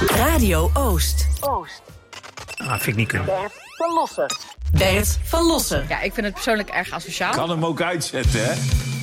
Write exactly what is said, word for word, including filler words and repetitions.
Radio Oost. Oost. Ah, vind ik niet kunnen. Bert van Lossen. Bert van Lossen. Ja, ik vind het persoonlijk erg asociaal. Kan hem ook uitzetten, hè?